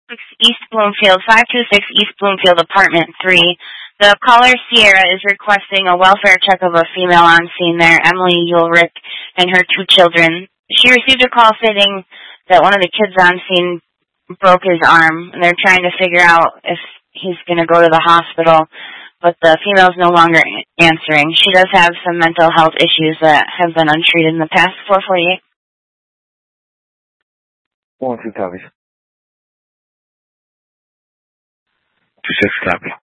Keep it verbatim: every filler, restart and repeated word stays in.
East Bloomfield, five two six East Bloomfield, Apartment three. The caller, Sierra, is requesting a welfare check of a female on scene there, Emily Ulrich, and her two children. She received a call stating that one of the kids on scene broke his arm, and they're trying to figure out if he's going to go to the hospital, but the female's no longer answering. She does have some mental health issues that have been untreated in the past. four forty-eight. One, two, copy. Two, six, copy.